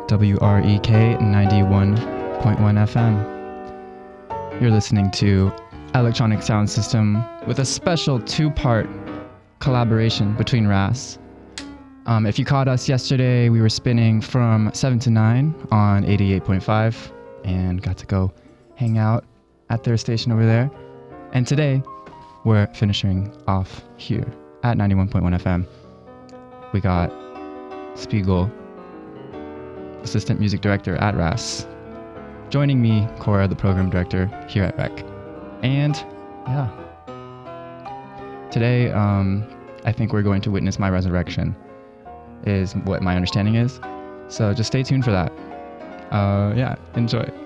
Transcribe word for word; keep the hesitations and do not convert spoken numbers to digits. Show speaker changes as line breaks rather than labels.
W R E K ninety-one point one F M. You're listening to Electronic Sound System with a special two-part collaboration between R A S. Um, if you caught us yesterday, we were spinning from seven to nine on eighty-eight point five and got to go hang out at their station over there. And today, we're finishing off here at ninety-one point one F M. We got Spiegel, Assistant Music Director at R A S. Joining me, Cora, the Program Director here at R E C. And, yeah. Today, um, I think we're going to witness my resurrection, is what my understanding is. So just stay tuned for that. Uh, yeah, enjoy.